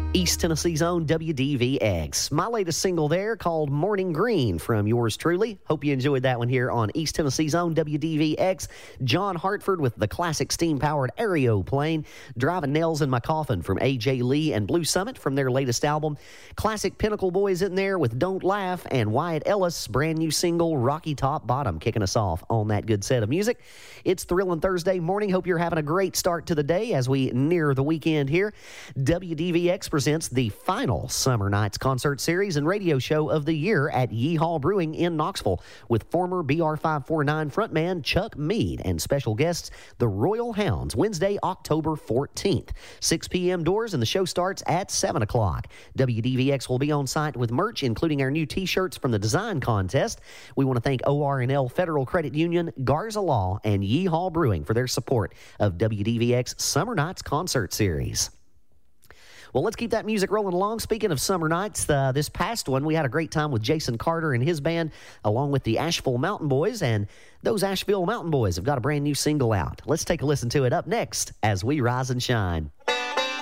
East Tennessee's own WDVX. My latest single there called Morning Green from yours truly. Hope you enjoyed that one here on East Tennessee's own WDVX. John Hartford with the classic steam-powered aeroplane. Driving Nails in My Coffin from A.J. Lee and Blue Summit from their latest album. Classic Pinnacle Boys in there with Don't Laugh, and Wyatt Ellis' brand new single Rocky Top Bottom kicking us off on that good set of music. It's Thrilling Thursday morning. Hope you're having a great start to the day as we near the weekend here. WDVX presents the final Summer Nights concert series and radio show of the year at Yeehaw Brewing in Knoxville with former BR549 frontman Chuck Mead and special guests, the Royal Hounds, Wednesday, October 14th. 6 p.m. doors, and the show starts at 7 o'clock. WDVX will be on site with merch, including our new T-shirts from the design contest. We want to thank OR&L Federal Credit Union, Garza Law, and Yeehaw Brewing for their support of WDVX Summer Nights concert series. Well, let's keep that music rolling along. Speaking of summer nights, this past one, we had a great time with Jason Carter and his band, along with the Asheville Mountain Boys, and those Asheville Mountain Boys have got a brand new single out. Let's take a listen to it up next as we rise and shine.